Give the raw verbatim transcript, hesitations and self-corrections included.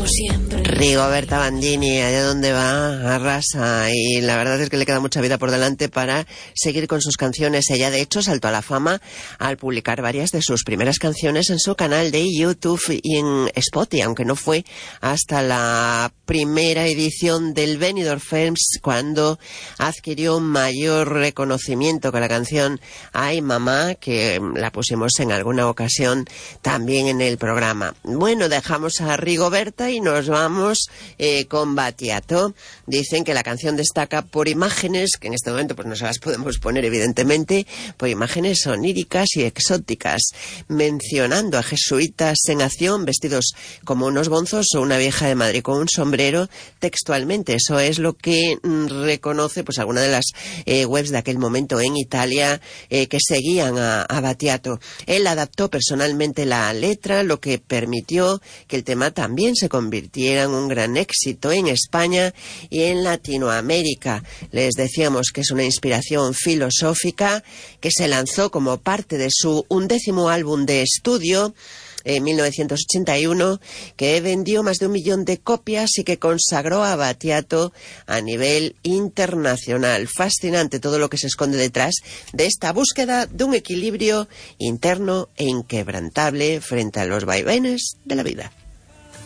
siempre. Rigoberta Bandini, allá donde va, arrasa, y la verdad es que le queda mucha vida por delante para seguir con sus canciones. Ella, de hecho, saltó a la fama al publicar varias de sus primeras canciones en su canal de YouTube y en Spotify, aunque no fue hasta la primera edición del Benidorm Films cuando adquirió mayor reconocimiento con la canción Ay Mamá, que la pusimos en alguna ocasión también en el programa. Bueno, dejamos a Rigoberta y nos vamos eh, con Battiato. Dicen que la canción destaca por imágenes, que en este momento pues no se las podemos poner evidentemente, por imágenes oníricas y exóticas, mencionando a jesuitas en acción vestidos como unos bonzos o una vieja de Madrid con un sombrero textualmente. Eso es lo que mm, reconoce pues alguna de las eh, webs de aquel momento en Italia eh, que seguían a, a Battiato. Él adaptó personalmente la letra, lo que permitió que el tema también se convirtiera en un gran éxito en España y en Latinoamérica. Les decíamos que es una inspiración filosófica que se lanzó como parte de su undécimo álbum de estudio en mil novecientos ochenta y uno, que vendió más de un millón de copias y que consagró a Battiato a nivel internacional. Fascinante todo lo que se esconde detrás de esta búsqueda de un equilibrio interno e inquebrantable frente a los vaivenes de la vida.